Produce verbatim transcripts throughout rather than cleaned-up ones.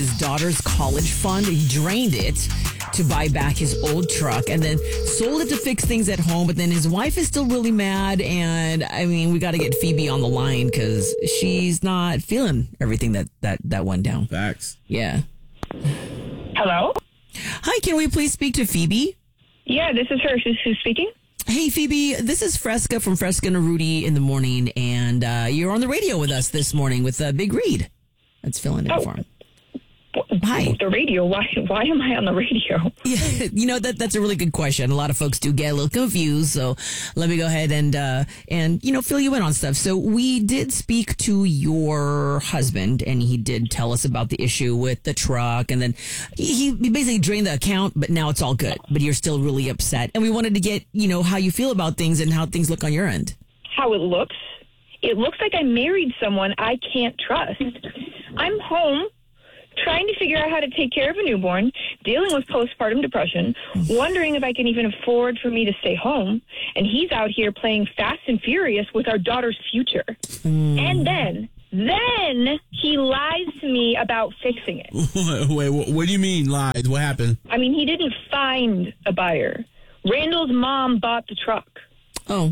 his daughter's college fund. He drained it to buy back his old truck and then sold it to fix things at home. But then his wife is still really mad. And I mean, we got to get Phoebe on the line because she's not feeling everything that, that, that went down. Facts. Yeah. Hello? Hi, can we please speak to Phoebe? Yeah, this is her. Who's, who's speaking? Hey, Phoebe, this is Fresca from Fresca and Rudy in the morning, and uh, you're on the radio with us this morning with uh, Big Reed. That's filling in Oh. for him. Hi. The radio? Why Why am I on the radio? Yeah, you know, that that's a really good question. A lot of folks do get a little confused, so let me go ahead and, uh, and you know, fill you in on stuff. So we did speak to your husband, and he did tell us about the issue with the truck, and then he, he basically drained the account, but now it's all good. But you're still really upset. And we wanted to get, you know, how you feel about things and how things look on your end. How it looks? It looks like I married someone I can't trust. I'm home trying to figure out how to take care of a newborn, dealing with postpartum depression, wondering if I can even afford for me to stay home, and he's out here playing fast and furious with our daughter's future. Mm. And then, then he lies to me about fixing it. Wait, wait, what do you mean lied? What happened? I mean, he didn't find a buyer. Randall's mom bought the truck. Oh.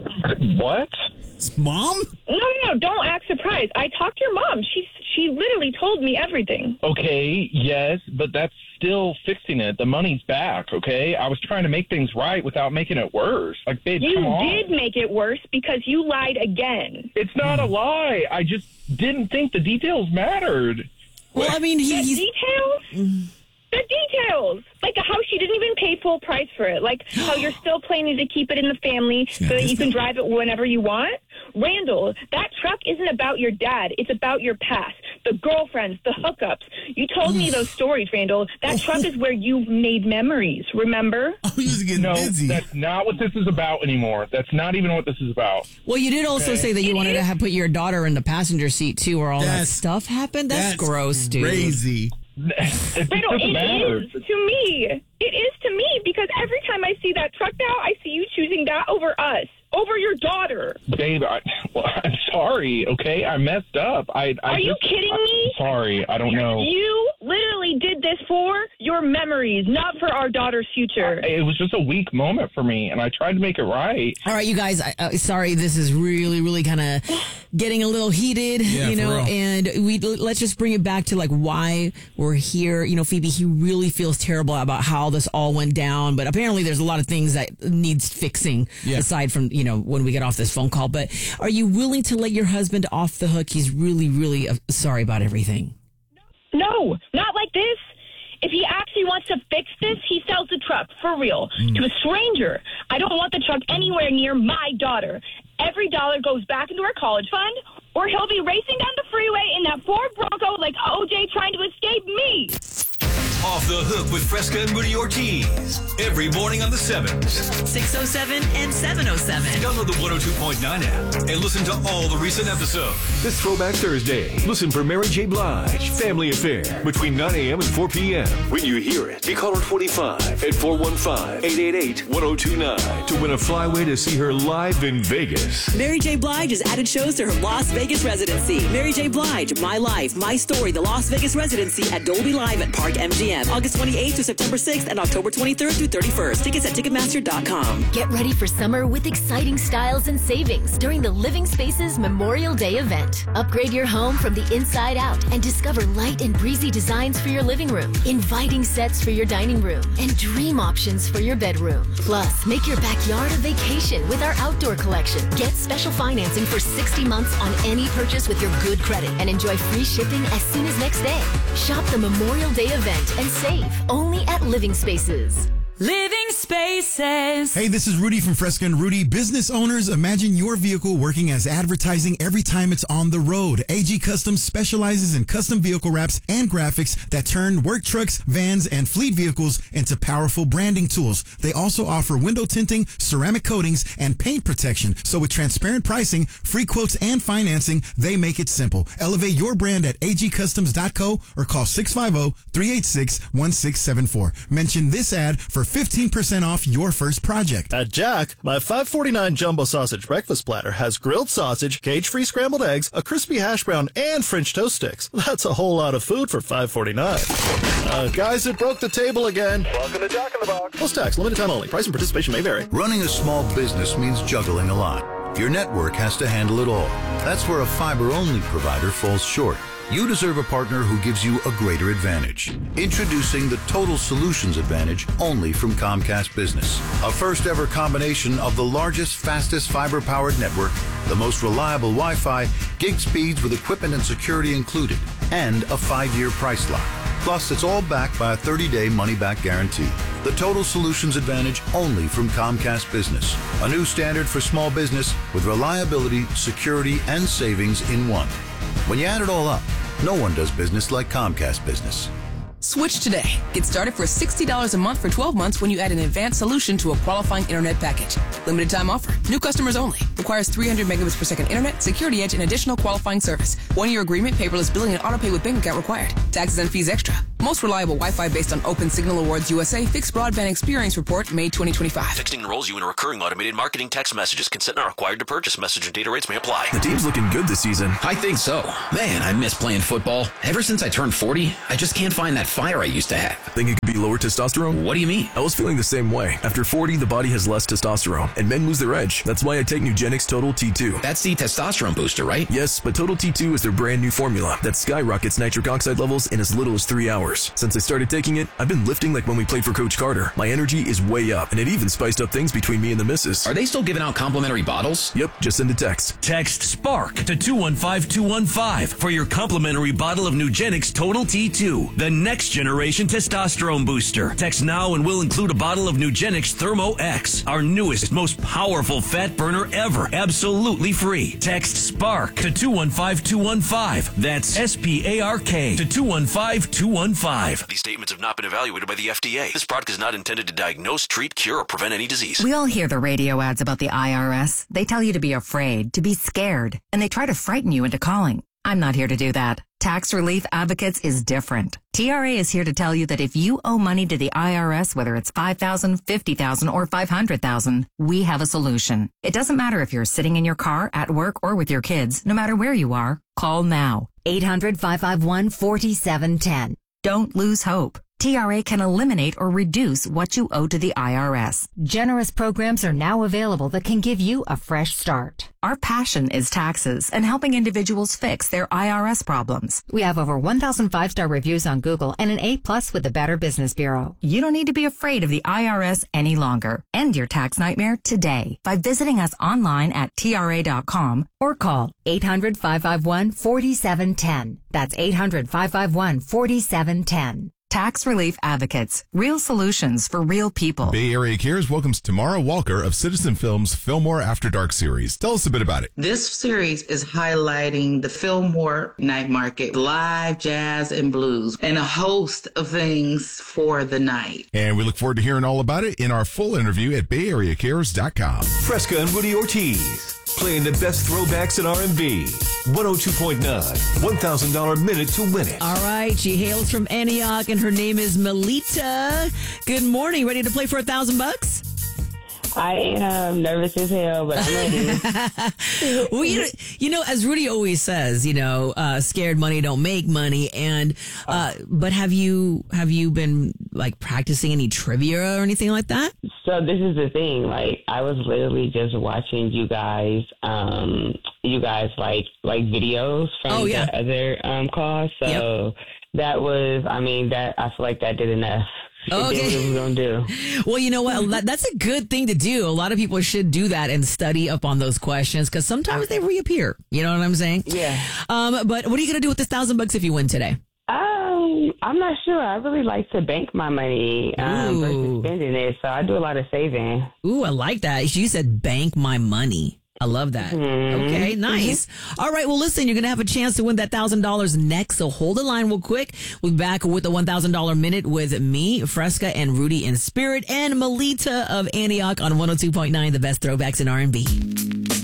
What? Mom? No, no, no, don't act surprised. I talked to your mom. She she literally told me everything. Okay, yes, but that's still fixing it. The money's back, okay? I was trying to make things right without making it worse. Like, babe, You come on. did make it worse because you lied again. It's not a lie. I just didn't think the details mattered. Well, I mean, he, The he's... details? The details! Like how she didn't even pay full price for it. Like how you're still planning to keep it in the family so that you can drive it whenever you want. Randall, that truck isn't about your dad. It's about your past. The girlfriends, the hookups. You told me those stories, Randall. That truck is where you made memories, remember? Oh, he's getting No, busy. that's not what this is about anymore. That's not even what this is about. Well, you did also Okay. say that you wanted to have put your daughter in the passenger seat, too, where all that That's- stuff happened. That's, That's gross, dude. Crazy. It Randall, doesn't it matter. is to me. It is to me because every time I see that truck now, I see you choosing that over us, over your daughter. Babe, I, well, I'm sorry, okay? I messed up. I, I Are you just- kidding I'm me? sorry, I don't know. You literally did this for your memories, not for our daughter's future. It was just a weak moment for me, and I tried to make it right. All right, you guys, I, uh, sorry, this is really, really kind of getting a little heated, Yeah, you for know, real. and we let's just bring it back to like why we're here. You know, Phoebe, he really feels terrible about how this all went down, but apparently there's a lot of things that needs fixing Yeah. aside from, you know, when we get off this phone call. But are you willing to let your husband off the hook? He's really, really uh, sorry about everything. No, not like this. If he actually wants to fix this, he sells the truck, for real, to a stranger. I don't want the truck anywhere near my daughter. Every dollar goes back into our college fund, or he'll be racing down the freeway in that Ford Bronco like O J trying to escape me. Off the Hook with Fresca and Rudy Ortiz. Every morning on the sevens. six oh seven and seven oh seven. Download the one oh two point nine app and listen to all the recent episodes. This Throwback Thursday, listen for Mary J. Blige, Family Affair, between nine a.m. and four p.m. When you hear it, be caller twenty-five at four one five, eight eight eight, one oh two nine to win a flyway to see her live in Vegas. Mary J. Blige has added shows to her Las Vegas residency. Mary J. Blige, My Life, My Story, the Las Vegas residency at Dolby Live at Park M G M. August twenty-eighth to September sixth and October twenty-third through thirty-first. Tickets at Ticketmaster dot com. Get ready for summer with exciting styles and savings during the Living Spaces Memorial Day event. Upgrade your home from the inside out and discover light and breezy designs for your living room, inviting sets for your dining room, and dream options for your bedroom. Plus, make your backyard a vacation with our outdoor collection. Get special financing for sixty months on any purchase with your good credit and enjoy free shipping as soon as next day. Shop the Memorial Day event and save only at Living Spaces. Living Spaces. Hey, this is Rudy from Fresca and Rudy. Business owners, imagine your vehicle working as advertising every time it's on the road. A G Custom specializes in custom vehicle wraps and graphics that turn work trucks, vans, and fleet vehicles into powerful branding tools. They also offer window tinting, ceramic coatings, and paint protection. So with transparent pricing, free quotes, and financing, they make it simple. Elevate your brand at a g customs dot co or call six five zero, three eight six, one six seven four. Mention this ad for fifteen percent off your first project. At Jack, my five forty-nine jumbo sausage breakfast platter has grilled sausage, cage-free scrambled eggs, a crispy hash brown, and French toast sticks. That's a whole lot of food for five forty-nine. Uh, guys, it broke the table again. Welcome to Jack in the Box. Plus tax, limited time only. Price and participation may vary. Running a small business means juggling a lot. Your network has to handle it all. That's where a fiber-only provider falls short. You deserve a partner who gives you a greater advantage. Introducing the Total Solutions Advantage only from Comcast Business. A first ever combination of the largest, fastest fiber-powered network, the most reliable Wi-Fi, gig speeds with equipment and security included, and a five-year price lock. Plus, it's all backed by a thirty-day money-back guarantee. The Total Solutions Advantage only from Comcast Business. A new standard for small business with reliability, security, and savings in one. When you add it all up, no one does business like Comcast Business. Switch today. Get started for sixty dollars a month for twelve months when you add an advanced solution to a qualifying internet package. Limited time offer. New customers only. Requires three hundred megabits per second internet, security edge, and additional qualifying service. One-year agreement, paperless billing, and auto pay with bank account required. Taxes and fees extra. Most reliable Wi-Fi based on Open Signal Awards U S A Fixed Broadband Experience Report, May twenty twenty-five. Texting enrolls you in a recurring automated marketing text messages. Consent not required to purchase. Message and data rates may apply. The team's looking good this season. I think so. Man, I miss playing football. Ever since I turned forty, I just can't find that fire I used to have. Think it could be lower testosterone? What do you mean? I was feeling the same way. After forty, the body has less testosterone, and men lose their edge. That's why I take Nugenix Total T two. That's the testosterone booster, right? Yes, but Total T two is their brand new formula that skyrockets nitric oxide levels in as little as three hours. Since I started taking it, I've been lifting like when we played for Coach Carter. My energy is way up, and it even spiced up things between me and the missus. Are they still giving out complimentary bottles? Yep, just send a text. Text SPARK to two one five two one five for your complimentary bottle of Nugenix Total T two, the next generation testosterone booster. Text now and we'll include a bottle of Nugenix Thermo X, our newest, most powerful fat burner ever, absolutely free. Text SPARK to two one five two one five. That's S P A R K to two one five two one five. These statements have not been evaluated by the F D A. This product is not intended to diagnose, treat, cure, or prevent any disease. We all hear the radio ads about the I R S. They tell you to be afraid, to be scared, and they try to frighten you into calling. I'm not here to do that. Tax Relief Advocates is different. T R A is here to tell you that if you owe money to the I R S, whether it's five thousand dollars, fifty thousand dollars, or five hundred thousand dollars, we have a solution. It doesn't matter if you're sitting in your car, at work, or with your kids. No matter where you are, call now. eight hundred, five five one, four seven one zero. Don't lose hope. T R A can eliminate or reduce what you owe to the I R S. Generous programs are now available that can give you a fresh start. Our passion is taxes and helping individuals fix their I R S problems. We have over one thousand five-star reviews on Google and an A plus with the Better Business Bureau. You don't need to be afraid of the I R S any longer. End your tax nightmare today by visiting us online at T R A dot com or call eight hundred, five five one, four seven one zero. That's eight hundred, five five one, four seven one zero. Tax Relief Advocates. Real solutions for real people. Bay Area Cares welcomes Tamara Walker of Citizen Films' Fillmore After Dark series. Tell us a bit about it. This series is highlighting the Fillmore night market, live jazz and blues, and a host of things for the night. And we look forward to hearing all about it in our full interview at bay area cares dot com. Fresca and Rudy Ortiz, playing the best throwbacks in R and B. one oh two point nine, one thousand dollars minute to win it. All right, she hails from Antioch, and her name is Melita. Good morning. Ready to play for a thousand bucks? I am nervous as hell, but I'm ready. Well, you know, you know, as Rudy always says, you know, uh, scared money don't make money. And uh, but have you have you been like practicing any trivia or anything like that? So this is the thing. Like, I was literally just watching you guys, um, you guys like like videos from oh, yeah. the other um, calls. So yep. that was, I mean, that I feel like that did enough. Okay. What we gonna do. Well, you know what? That's a good thing to do. A lot of people should do that and study up on those questions because sometimes they reappear. You know what I'm saying? Yeah. Um. But what are you gonna do with this thousand bucks if you win today? Um, I'm not sure. I really like to bank my money um, versus spending it, so I do a lot of saving. Ooh, I like that. You said bank my money. I love that. Mm-hmm. Okay, nice. Mm-hmm. All right, well, listen, you're going to have a chance to win that one thousand dollars next, so hold the line real quick. We'll be back with the one thousand dollars minute with me, Fresca, and Rudy in Spirit, and Melita of Antioch on one oh two point nine, the best throwbacks in R and B.